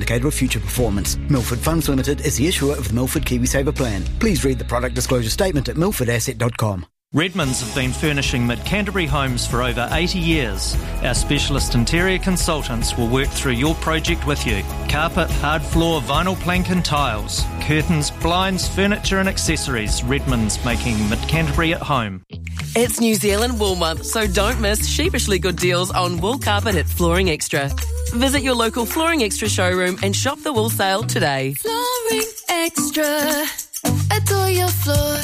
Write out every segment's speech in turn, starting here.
indicator of future performance. Milford Funds Limited is the issuer of the Milford KiwiSaver plan. Please read the product disclosure statement at milfordasset.com. Redmonds have been furnishing Mid-Canterbury homes for over 80 years. Our specialist interior consultants will work through your project with you. Carpet, hard floor, vinyl plank and tiles, curtains, blinds, furniture and accessories. Redmonds, making Mid-Canterbury at home. It's New Zealand Wool Month, so don't miss sheepishly good deals on wool carpet at Flooring Extra. Visit your local Flooring Extra showroom and shop the wool sale today. Flooring Extra, adore your floor.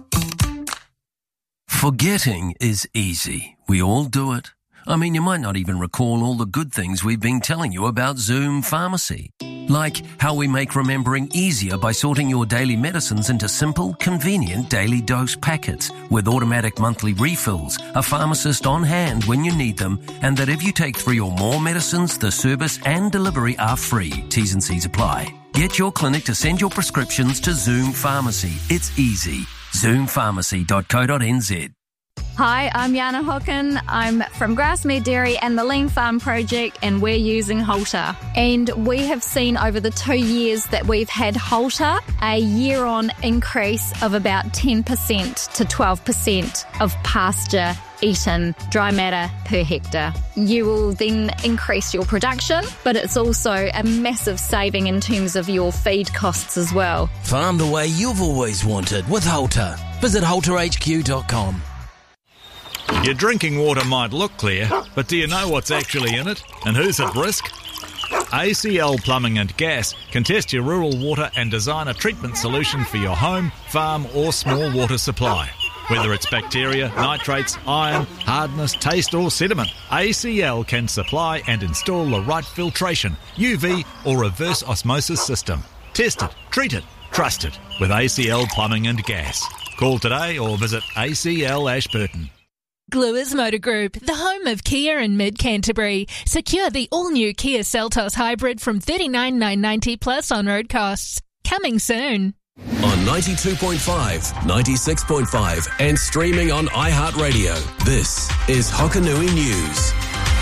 Forgetting is easy. We all do it. I mean, you might not even recall all the good things we've been telling you about Zoom Pharmacy. Like how we make remembering easier by sorting your daily medicines into simple, convenient daily dose packets with automatic monthly refills, a pharmacist on hand when you need them, and that if you take 3 or more medicines, the service and delivery are free. T's and C's apply. Get your clinic to send your prescriptions to Zoom Pharmacy. It's easy. ZoomPharmacy.co.nz. Hi, I'm Jana Hawken. I'm from Grassmere Dairy and the Lean Farm Project, and we're using Halter. And we have seen over the 2 years that we've had Halter a year-on increase of about 10% to 12% of pasture-eaten dry matter per hectare. You will then increase your production, but it's also a massive saving in terms of your feed costs as well. Farm the way you've always wanted with Halter. Visit halterhq.com. Your drinking water might look clear, but do you know what's actually in it and who's at risk? ACL Plumbing and Gas can test your rural water and design a treatment solution for your home, farm or small water supply. Whether it's bacteria, nitrates, iron, hardness, taste or sediment, ACL can supply and install the right filtration, UV or reverse osmosis system. Test it, treat it, trust it with ACL Plumbing and Gas. Call today or visit ACL Ashburton. Gluers Motor Group, the home of Kia in Mid-Canterbury. Secure the all-new Kia Seltos Hybrid from $39,990 plus on-road costs. Coming soon. On 92.5, 96.5 and streaming on iHeartRadio. This is Hokanui News.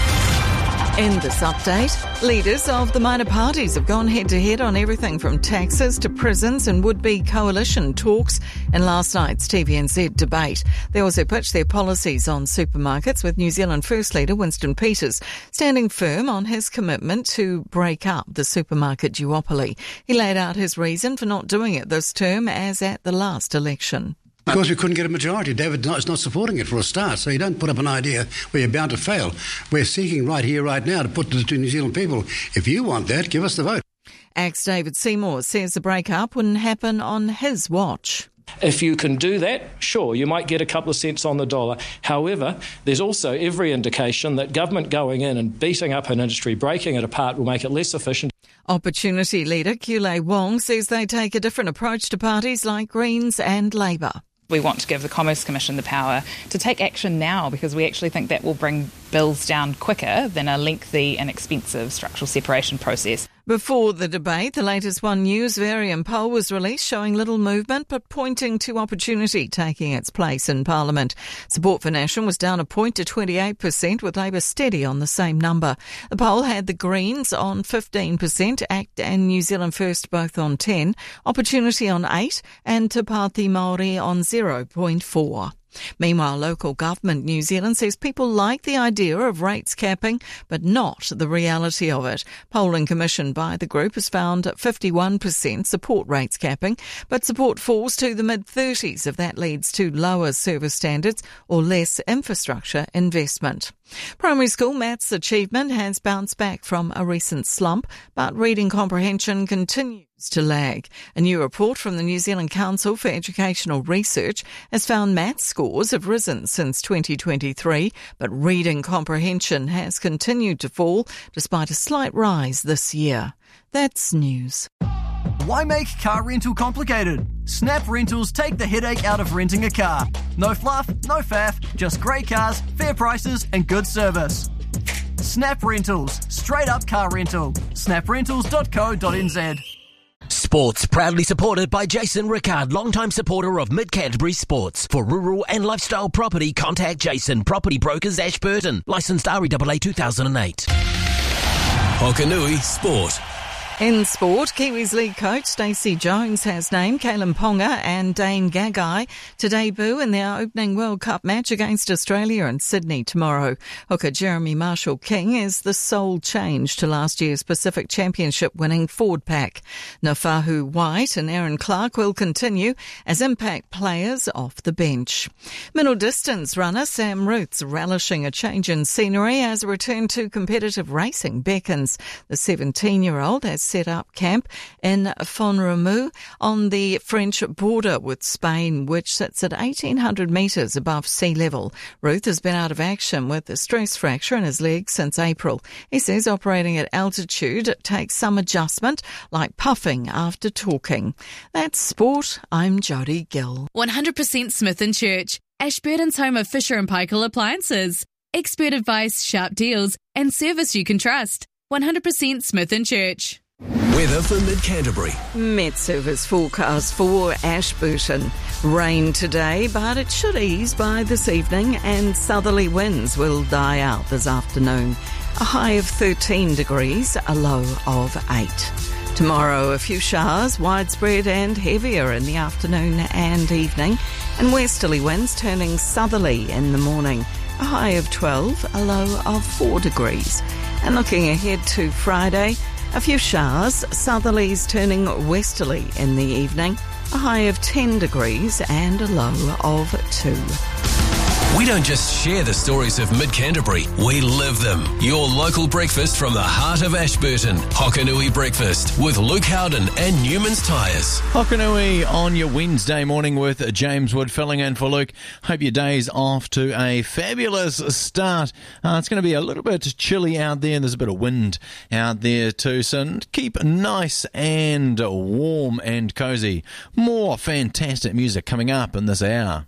In this update, leaders of the minor parties have gone head-to-head on everything from taxes to prisons and would-be coalition talks in last night's TVNZ debate. They also pitched their policies on supermarkets, with New Zealand First Leader Winston Peters standing firm on his commitment to break up the supermarket duopoly. He laid out his reason for not doing it this term, as at the last election. Because we couldn't get a majority. David is not supporting it for a start, so you don't put up an idea where you're bound to fail. We're seeking right here, right now, to put to the New Zealand people, if you want that, give us the vote. ACT's David Seymour says the break-up wouldn't happen on his watch. If you can do that, sure, you might get a couple of cents on the dollar. However, there's also every indication that government going in and beating up an industry, breaking it apart, will make it less efficient. Opportunity leader Kulei Wong says they take a different approach to parties like Greens and Labour. We want to give the Commerce Commission the power to take action now, because we actually think that will bring bills down quicker than a lengthy and expensive structural separation process. Before the debate, the latest One News Varian poll was released, showing little movement but pointing to opportunity taking its place in Parliament. Support for Nation was down a point to 28%, with Labour steady on the same number. The poll had the Greens on 15%, ACT and New Zealand First both on 10%, Opportunity on 8%, and Te Pāti Māori on 0.4%. Meanwhile, local government New Zealand says people like the idea of rates capping, but not the reality of it. Polling commissioned by the group has found 51% support rates capping, but support falls to the mid-30s if that leads to lower service standards or less infrastructure investment. Primary school maths achievement has bounced back from a recent slump, but reading comprehension continues to lag. A new report from the New Zealand Council for Educational Research has found maths scores have risen since 2023, but reading comprehension has continued to fall despite a slight rise this year. That's news. Why make car rental complicated? Snap Rentals take the headache out of renting a car. No fluff, no faff, just great cars, fair prices and good service. Snap Rentals, straight up car rental. snaprentals.co.nz. Sports proudly supported by Jason Rickard, longtime supporter of Mid-Canterbury Sports. For rural and lifestyle property, contact Jason, Property Brokers Ashburton. Licensed REAA 2008. Hokanui Sport. In sport, Kiwis league coach Stacey Jones has named Kalen Ponga and Dane Gagai to debut in their opening World Cup match against Australia in Sydney tomorrow. Hooker Jeremy Marshall-King is the sole change to last year's Pacific Championship winning forward pack. Nafahu White and Aaron Clark will continue as impact players off the bench. Middle distance runner Sam Ruth's relishing a change in scenery as a return to competitive racing beckons. The 17-year-old has set up camp in Font-Romeu on the French border with Spain, which sits at 1,800 metres above sea level. Ruth has been out of action with a stress fracture in his leg since April. He says operating at altitude takes some adjustment, like puffing after talking. That's sport. I'm Jodie Gill. 100% Smith & Church, Ashburton's home of Fisher & Paykel appliances. Expert advice, sharp deals and service you can trust. 100% Smith & Church. Weather for Mid-Canterbury. Met Service forecast for Ashburton. Rain today, but it should ease by this evening and southerly winds will die out this afternoon. A high of 13 degrees, a low of 8. Tomorrow, a few showers, widespread and heavier in the afternoon and evening, and westerly winds turning southerly in the morning. A high of 12, a low of 4 degrees. And looking ahead to Friday, a few showers, southerlies turning westerly in the evening, a high of 10 degrees and a low of 2. We don't just share the stories of Mid-Canterbury, we live them. Your local breakfast from the heart of Ashburton. Hokanui Breakfast with Luke Howden and Newman's Tyres. Hokanui on your Wednesday morning with James Wood filling in for Luke. Hope your day's off to a fabulous start. It's going to be a little bit chilly out there. There's a bit of wind out there too, so keep nice and warm and cosy. More fantastic music coming up in this hour.